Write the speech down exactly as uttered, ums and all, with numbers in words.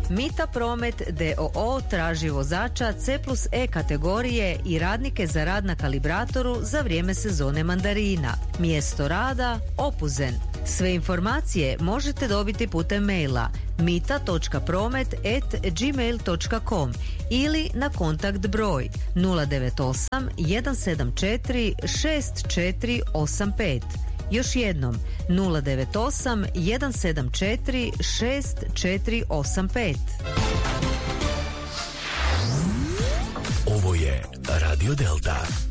Mita Promet d o o traži vozača C plus E kategorije i radnike za rad na kalibratoru za vrijeme sezone mandarina. Mjesto rada Opuzen. Sve informacije možete dobiti putem maila mita točka promet at gmail točka com ili na kontakt broj nula devet osam jedan sedam četiri šest četiri osam pet. Još jednom nula devet osam jedan sedam četiri šest četiri osam pet. Ovo je Radio Delta.